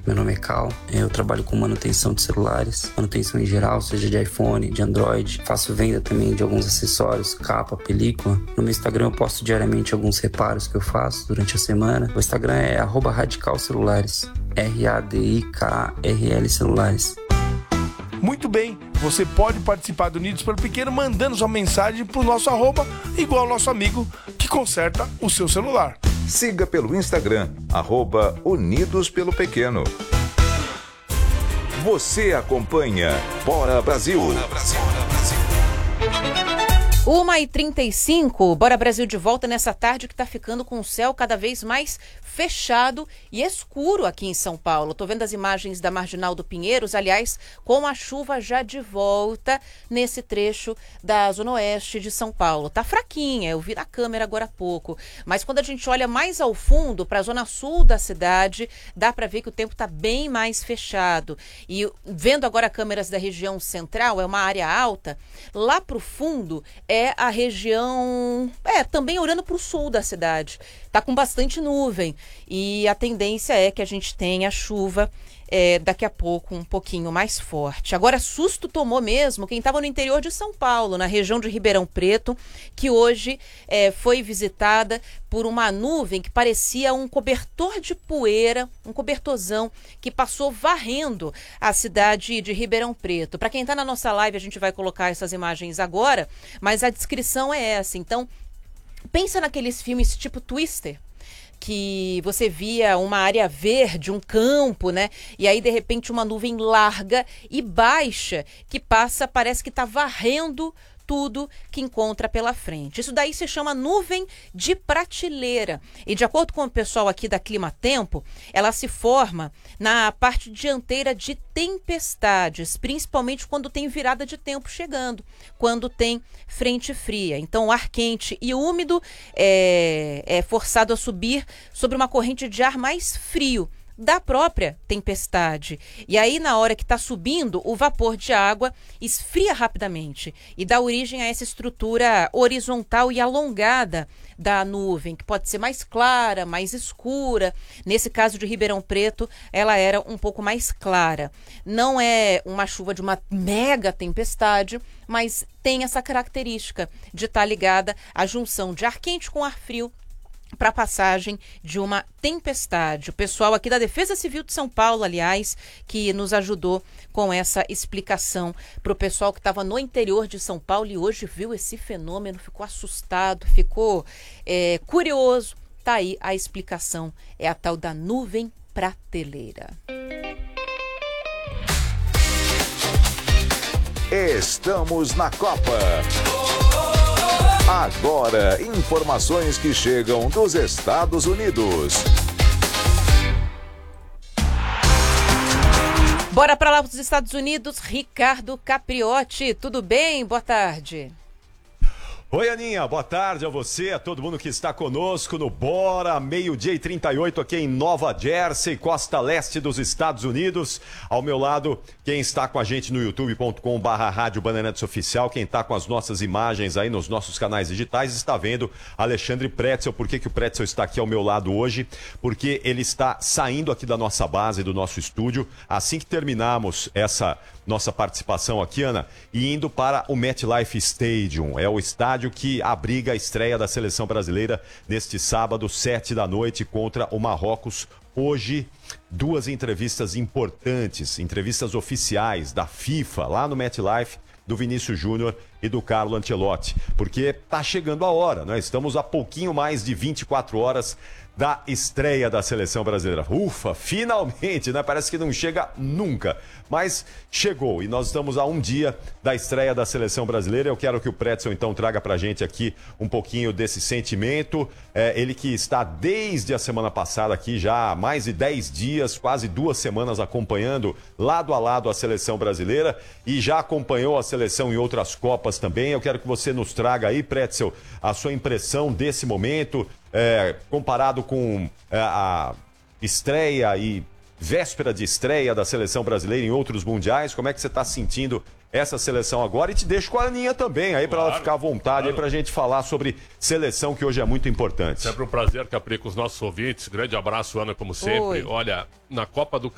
meu nome é Cal, eu trabalho com manutenção de celulares, manutenção em geral, seja de iPhone, de Android, faço venda também de alguns acessórios, capa, película. No meu Instagram eu posto diariamente alguns reparos que eu faço durante a semana. O Instagram é @radicalcelulares, RADIKRL celulares. Muito bem, você pode participar do Unidos pelo Pequeno mandando sua mensagem pro nosso @ igual ao nosso amigo que conserta o seu celular. Siga pelo Instagram, @Unidos pelo Pequeno. Você acompanha Bora Brasil. 1h35, Bora Brasil de volta nessa tarde que está ficando com o céu cada vez mais fechado e escuro aqui em São Paulo. Estou vendo as imagens da Marginal do Pinheiros, aliás, com a chuva já de volta nesse trecho da Zona Oeste de São Paulo. Tá fraquinha, eu vi na câmera agora há pouco, mas quando a gente olha mais ao fundo, para a Zona Sul da cidade, dá para ver que o tempo está bem mais fechado. E vendo agora câmeras da região central, é uma área alta, lá para o fundo é a região, também olhando para o sul da cidade. Tá com bastante nuvem e a tendência é que a gente tenha chuva daqui a pouco um pouquinho mais forte. Agora, susto tomou mesmo quem estava no interior de São Paulo, na região de Ribeirão Preto, que hoje foi visitada por uma nuvem que parecia um cobertor de poeira, um cobertorzão que passou varrendo a cidade de Ribeirão Preto. Para quem está na nossa live, a gente vai colocar essas imagens agora, mas a descrição é essa. Então, pensa naqueles filmes tipo Twister, que você via uma área verde, um campo, né? E aí, de repente, uma nuvem larga e baixa que passa, parece que está varrendo tudo que encontra pela frente. Isso daí se chama nuvem de prateleira. E de acordo com o pessoal aqui da Clima Tempo, ela se forma na parte dianteira de tempestades, principalmente quando tem virada de tempo chegando, quando tem frente fria. Então, o ar quente e úmido é forçado a subir sobre uma corrente de ar mais frio da própria tempestade. E aí, na hora que está subindo, o vapor de água esfria rapidamente e dá origem a essa estrutura horizontal e alongada da nuvem, que pode ser mais clara, mais escura. Nesse caso de Ribeirão Preto, ela era um pouco mais clara. Não é uma chuva de uma mega tempestade, mas tem essa característica de estar ligada à junção de ar quente com ar frio para a passagem de uma tempestade. O pessoal aqui da Defesa Civil de São Paulo, aliás, que nos ajudou com essa explicação para o pessoal que estava no interior de São Paulo e hoje viu esse fenômeno, ficou assustado, ficou curioso. Tá aí a explicação, é a tal da nuvem prateleira. Estamos na Copa. Agora, informações que chegam dos Estados Unidos. Bora para lá para os Estados Unidos, Ricardo Capriotti. Tudo bem? Boa tarde. Oi, Aninha, boa tarde a você, a todo mundo que está conosco no Bora, 12h38 aqui em Nova Jersey, costa leste dos Estados Unidos. Ao meu lado, quem está com a gente no youtube.com/Rádio Bandeirantes Oficial, quem está com as nossas imagens aí nos nossos canais digitais, está vendo Alexandre Pretzel. Por que o Pretzel está aqui ao meu lado hoje? Porque ele está saindo aqui da nossa base, do nosso estúdio, assim que terminarmos essa nossa participação aqui, Ana, e indo para o MetLife Stadium. É o estádio que abriga a estreia da seleção brasileira neste sábado, 19h, contra o Marrocos. Hoje, duas entrevistas importantes, entrevistas oficiais da FIFA, lá no MetLife, do Vinícius Júnior e do Carlo Ancelotti, porque tá chegando a hora, né? Estamos a pouquinho mais de 24 horas da estreia da seleção brasileira. Ufa, finalmente, né? Parece que não chega nunca, mas chegou e nós estamos a um dia da estreia da seleção brasileira. Eu quero que o Pretzel então traga pra gente aqui um pouquinho desse sentimento. Ele que está desde a semana passada aqui, já há mais de 10 dias, quase 2 semanas acompanhando lado a lado a seleção brasileira e já acompanhou a seleção em outras Copas também. Eu quero que você nos traga aí, Pretzel, a sua impressão desse momento, comparado com a estreia e véspera de estreia da seleção brasileira em outros mundiais. Como é que você está sentindo essa seleção agora? E te deixo com a Aninha também, aí para ela ficar à vontade, aí para a gente falar sobre seleção, que hoje é muito importante. Sempre um prazer, Capri, com os nossos ouvintes. Grande abraço, Ana, como sempre. Oi. Olha, na Copa do